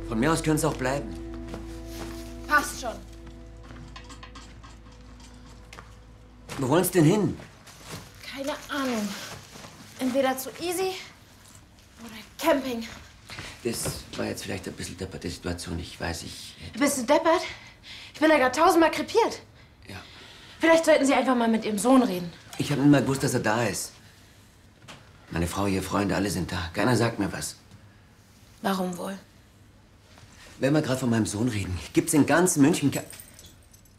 Von mir aus können es auch bleiben. Passt schon. Wo wollen Sie denn hin? Keine Ahnung. Entweder zu easy oder Camping. Das war jetzt vielleicht ein bisschen depperte Situation. Ich weiß, Bist du deppert? Ich bin da gerade tausendmal krepiert. Ja. Vielleicht sollten Sie einfach mal mit Ihrem Sohn reden. Ich habe nicht mal gewusst, dass er da ist. Meine Frau, ihre Freunde, alle sind da. Keiner sagt mir was. Warum wohl? Wenn wir gerade von meinem Sohn reden, gibt's in ganz München